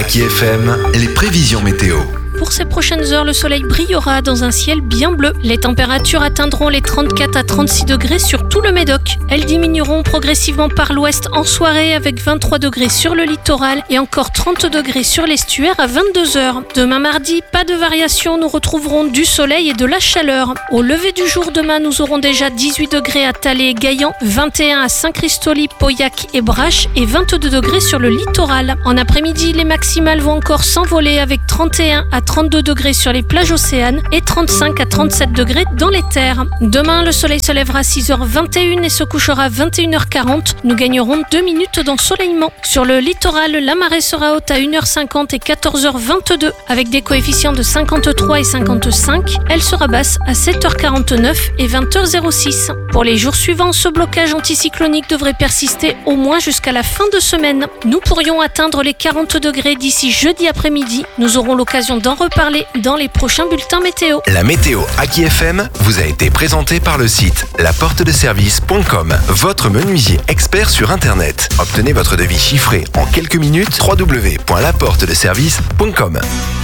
Aki FM, les prévisions météo. Pour ces prochaines heures, le soleil brillera dans un ciel bien bleu. Les températures atteindront les 34 à 36 degrés sur tout le Médoc. Elles diminueront progressivement par l'ouest en soirée avec 23 degrés sur le littoral et encore 30 degrés sur l'estuaire à 22 heures. Demain mardi, pas de variation, nous retrouverons du soleil et de la chaleur. Au lever du jour demain, nous aurons déjà 18 degrés à Thalé et Gaillan, 21 à Saint-Christoly, Pauillac et Brache et 22 degrés sur le littoral. En après-midi, les maximales vont encore s'envoler avec 31 à 32 degrés sur les plages océanes et 35 à 37 degrés dans les terres. Demain, le soleil se lèvera à 6h21 et se couchera à 21h40. Nous gagnerons 2 minutes d'ensoleillement. Sur le littoral, la marée sera haute à 1h50 et 14h22 avec des coefficients de 53 et 55. Elle sera basse à 7h49 et 20h06. Pour les jours suivants, ce blocage anticyclonique devrait persister au moins jusqu'à la fin de semaine. Nous pourrions atteindre les 40 degrés d'ici jeudi après-midi. Nous aurons l'occasion d'en reparler dans les prochains bulletins météo. La météo Aki FM vous a été présentée par le site laportedeservice.com, votre menuisier expert sur Internet. Obtenez votre devis chiffré en quelques minutes. www.laportedeservice.com.